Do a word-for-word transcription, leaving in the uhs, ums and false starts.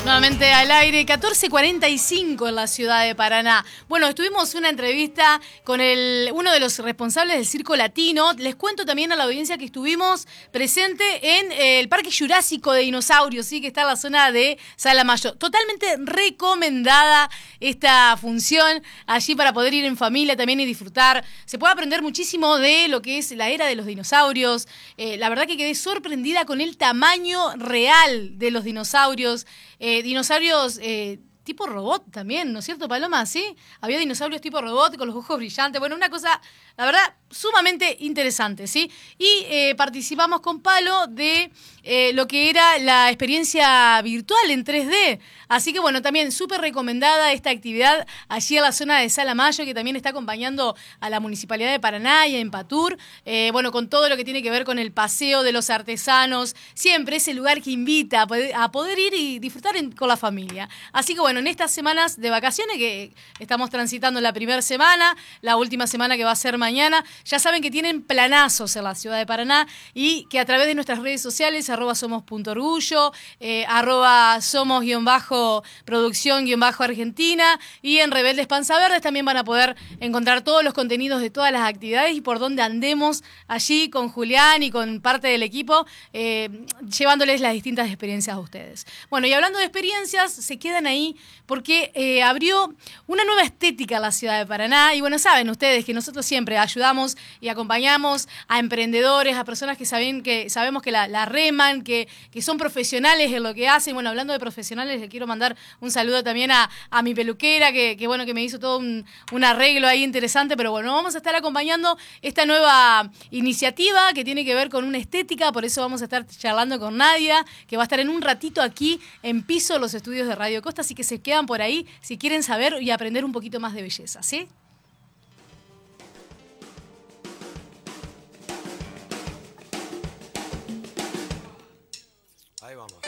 Nuevamente al aire, catorce cuarenta y cinco en la ciudad de Paraná. Bueno, estuvimos una entrevista con el, uno de los responsables del Circo Latino. Les cuento también a la audiencia que estuvimos presente en eh, el Parque Jurásico de Dinosaurios, ¿sí? Que está en la zona de Salamayo. Totalmente recomendada esta función allí para poder ir en familia también y disfrutar. Se puede aprender muchísimo de lo que es la era de los dinosaurios. Eh, la verdad que quedé sorprendida con el tamaño real de los dinosaurios. Eh, dinosaurios eh, tipo robot también, ¿no es cierto, Paloma? ¿Sí? Había dinosaurios tipo robot con los ojos brillantes. Bueno, una cosa, la verdad, sumamente interesante, ¿sí? Y eh, participamos con Palo de eh, lo que era la experiencia virtual en tres D. Así que, bueno, también súper recomendada esta actividad allí en la zona de Salamayo, que también está acompañando a la Municipalidad de Paraná y a Empatur. Eh, bueno, con todo lo que tiene que ver con el paseo de los artesanos. Siempre ese lugar que invita a poder, a poder ir y disfrutar en, con la familia. Así que, bueno, en estas semanas de vacaciones, que estamos transitando la primera semana, la última semana que va a ser mañana, ya saben que tienen planazos en la ciudad de Paraná y que a través de nuestras redes sociales, arroba somos punto orgullo, eh, arroba somos guión bajo producción guión bajo argentina y en Rebeldes Panza Verdes también van a poder encontrar todos los contenidos de todas las actividades y por donde andemos allí con Julián y con parte del equipo, eh, llevándoles las distintas experiencias a ustedes. Bueno, y hablando de experiencias, se quedan ahí porque eh, abrió una nueva estética en la ciudad de Paraná y bueno, saben ustedes que nosotros siempre ayudamos y acompañamos a emprendedores, a personas que saben que sabemos que la, la reman, que, que son profesionales en lo que hacen. Bueno, hablando de profesionales, le quiero mandar un saludo también a, a mi peluquera, que, que bueno, que me hizo todo un, un arreglo ahí interesante, pero bueno, vamos a estar acompañando esta nueva iniciativa que tiene que ver con una estética, por eso vamos a estar charlando con Nadia, que va a estar en un ratito aquí en Piso, los estudios de Radio Costa, así que se quedan por ahí si quieren saber y aprender un poquito más de belleza, ¿sí? Ahí vamos.